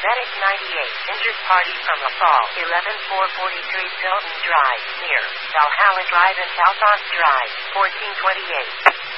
Medic 98, injured party from assault, 11443 Tilton Drive, near Valhalla Drive and South Ost Drive, 1428.